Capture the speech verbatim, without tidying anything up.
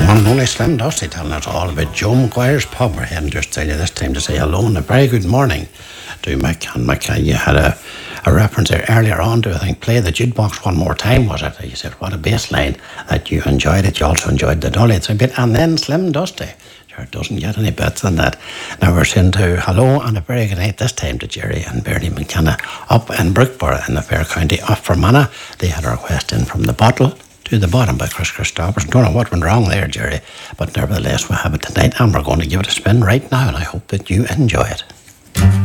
morning, only Slim Dusty telling us all about Joe Maguire's pub. We're heading just tell you this time to say hello and a very good morning to Mick. And Mick, you had a, a reference there earlier on to, I think, play the jukebox one more time, was it? You said, what a bass line, that you enjoyed it. You also enjoyed the Dullies a bit. And then Slim Dusty. Sure, it doesn't get any better than that. Now we're saying to hello and a very good night this time to Jerry and Bernie McKenna up in Brookborough in the Fair County of Fermanagh. They had a request in from the bottle to the bottom by Chris Christopherson. Don't know what went wrong there, Jerry, but nevertheless we have it tonight and we're going to give it a spin right now and I hope that you enjoy it.